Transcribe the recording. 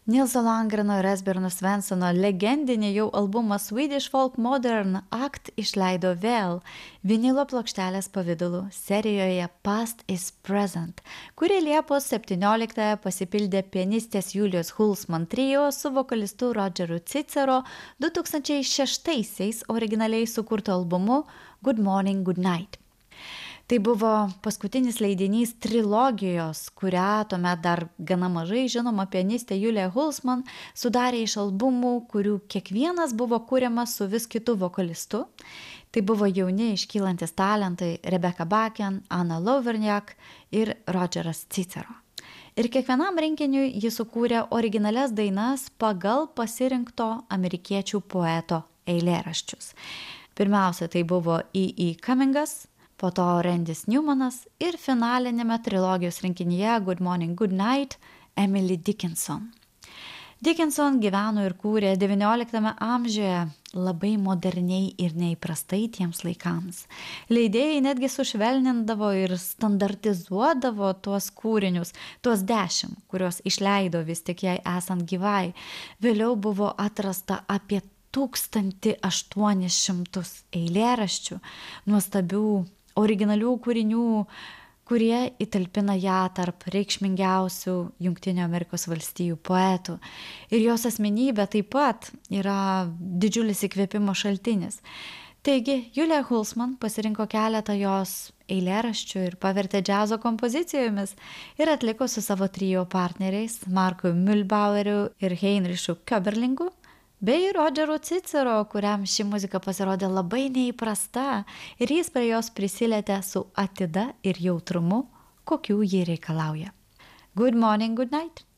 Nilso Langreno ir Esbjørno Svensono legendinį jau albumą Swedish Folk Modern Act išleido vėl vinilo plokštelės pavidalu serijoje Past is Present, kuri Liepos 17-ąją pasipildė pianistės Julijos Hulsman trio su vokalistu Rodžeru Cicero 2006-aisiais originaliai sukurtu albumu Good Morning, Good Night. Tai buvo paskutinis leidinys trilogijos, kurią tuomet dar gana mažai žinoma pianistė Julija Hulsman sudarė iš albumų, kurių kiekvienas buvo kuriamas su vis kitu vokalistu. Tai buvo jauni iškylantis talentai Rebecca Bakken, Anna Lauverniak ir Rodžeras Cicero. Ir kiekvienam rinkiniui jis sukūrė originalias dainas pagal pasirinkto amerikiečių poeto eilėraščius. Pirmiausia, tai buvo E.E. Cummingas, po to Randys Newmanas ir finalinėme trilogijos rinkinyje Good Morning, Good Night Emily Dickinson. Dickinson gyveno ir kūrė XIX amžiuje labai moderniai ir neįprastai tiems laikams. Leidėjai netgi sušvelnindavo ir standartizuodavo tuos kūrinius, tuos 10, kuriuos išleido vis tik jai esant gyvai. Vėliau buvo atrasta apie 1800 eilėraščių, nuostabių originalių kūrinių, kurie įtalpina ją tarp reikšmingiausių Jungtinių Amerikos valstijų poetų. Ir jos asmenybė taip pat yra didžiulis įkvėpimo šaltinis. Taigi, Julija Hulsman pasirinko keletą jos eilėraščių ir pavertė džiazo kompozicijomis ir atliko su savo trio partneriais Marku Mühlbaueriu ir Heinrichu Köberlingu, bei Rodžeru Cicero, kuriam ši muzika pasirodė labai neįprasta ir jis prie jos prisilietė su atida ir jautrumu, kokių ji reikalauja. Good morning, good night.